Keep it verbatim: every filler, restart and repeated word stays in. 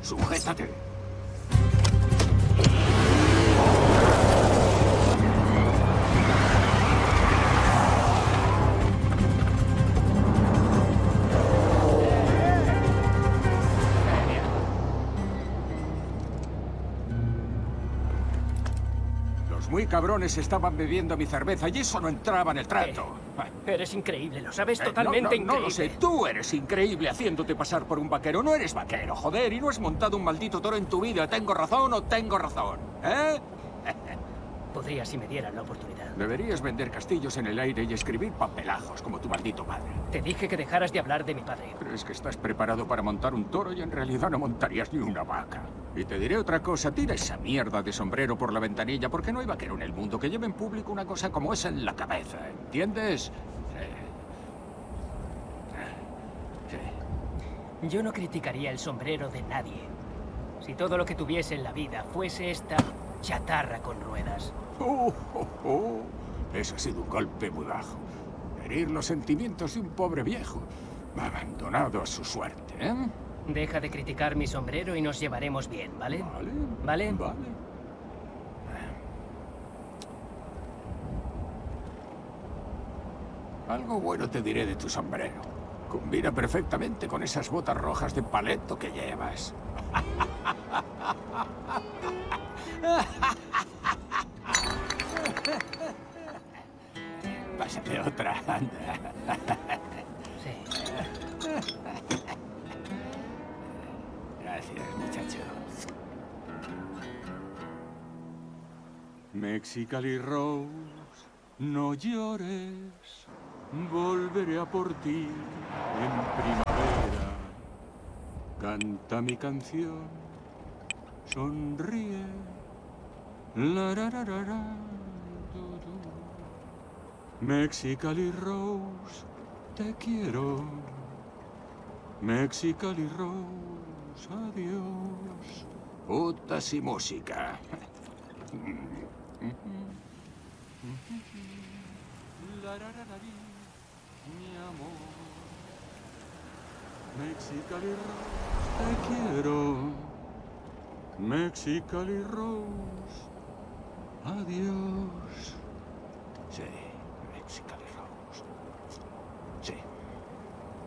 Sujétate. Los muy cabrones estaban bebiendo mi cerveza y eso no entraba en el trato. Eres increíble, lo sabes, Eh, totalmente no, no, increíble. No lo sé, tú eres increíble haciéndote pasar por un vaquero. No eres vaquero, joder, y no has montado un maldito toro en tu vida. ¿Tengo razón o tengo razón? ¿Eh? Podría si me dieran la oportunidad. Deberías vender castillos en el aire y escribir papelazos como tu maldito padre. Te dije que dejaras de hablar de mi padre. Crees que estás preparado para montar un toro y en realidad no montarías ni una vaca. Y te diré otra cosa, tira esa mierda de sombrero por la ventanilla porque no hay vaquero en el mundo que lleve en público una cosa como esa en la cabeza, ¿entiendes? Sí. Sí. Yo no criticaría el sombrero de nadie. Si todo lo que tuviese en la vida fuese esta chatarra con ruedas. Oh, oh, oh. Eso ha sido un golpe muy bajo. Herir los sentimientos de un pobre viejo, abandonado a su suerte, ¿eh? Deja de criticar mi sombrero y nos llevaremos bien, ¿vale? Vale. ¿Vale? Vale. Algo bueno te diré de tu sombrero. Combina perfectamente con esas botas rojas de paleto que llevas. Pásate otra, anda. Sí. Gracias, muchacho. Mexicali Rose, no llores. Volveré a por ti en primavera. Canta mi canción, sonríe. La, ra, ra, ra, ra, du, du. Mexicali Rose, te quiero. Mexicali Rose, adiós. Putas y música. La, ra, ra, ra, ri, mi amor. Mexicali Rose, te quiero. Mexicali Rose, adiós. Sí.